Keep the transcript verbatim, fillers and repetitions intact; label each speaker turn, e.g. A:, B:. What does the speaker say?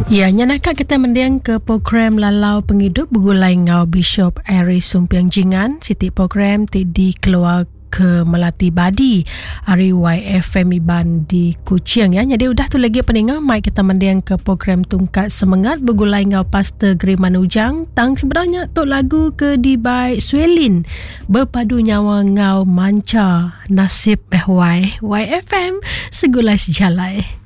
A: Ya, nyanakan kita mendiang ke program Lalau Penghidup bergulai ngau Bishop Ari Sumpiang Jingan. Siti program ti keluar ke Melati Badi Ari Y F M Iban di Kuching ya. Jadi udah tu lagi pendengar, mai kita mendiang ke program Tungkat Semangat bergulai ngau Pastor Griman Ujang. Tang sebenarnya tu lagu ke di by Swelin berpadu nyawa ngau manca nasib Y Y F M segulai sejalai.